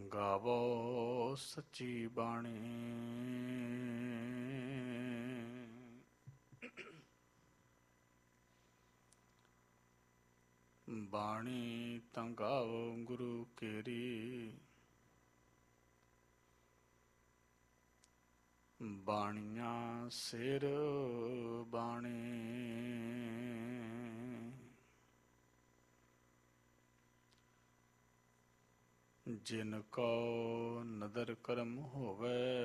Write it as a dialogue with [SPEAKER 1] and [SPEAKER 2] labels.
[SPEAKER 1] ਗਾਵੋ ਸੱਚੀ ਬਾਣੀ। ਬਾਣੀ ਤਾਂ ਗਾਵੋ ਗੁਰੂ ਕੇਰੀ, ਬਾਣੀਆਂ ਸਿਰ ਬਾਣੀ। ਜਿਨ ਕੋ ਨਦਰ ਕਰਮ ਹੋਵੇ,